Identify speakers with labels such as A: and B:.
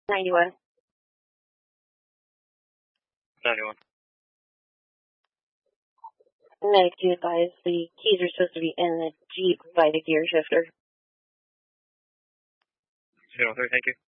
A: 91.
B: 91.
A: Medic to advise the keys are supposed to be in the Jeep by the gear shifter.
B: 03, thank you.